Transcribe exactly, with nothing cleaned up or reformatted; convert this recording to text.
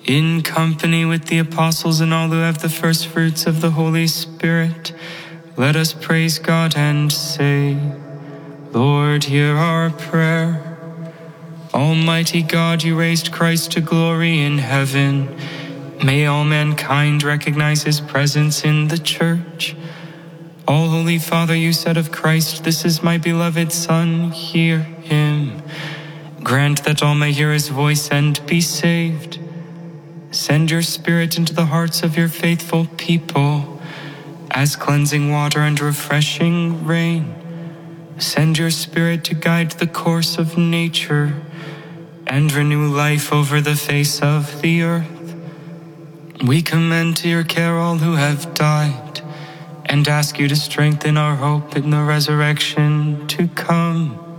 in company with the apostles and all who have the first fruits of the Holy Spirit, let us praise God and say, Lord, hear our prayer. Almighty God, you raised Christ to glory in heaven. May all mankind recognize his presence in the church. All Holy Father, you said of Christ, this is my beloved Son, hear him. Grant that all may hear his voice and be saved. Send your Spirit into the hearts of your faithful people as cleansing water and refreshing rain. Send your Spirit to guide the course of nature and renew life over the face of the earth. We commend to your care all who have died and ask you to strengthen our hope in the resurrection to come.